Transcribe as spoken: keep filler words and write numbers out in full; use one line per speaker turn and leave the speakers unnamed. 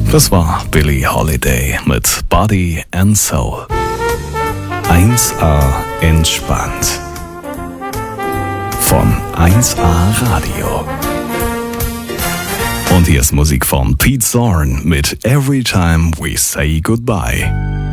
Das war Billie Holiday mit Body and Soul. eins A entspannt. Von eins A Radio. Und hier ist Musik von Pete Zorn mit Every Time We Say Goodbye.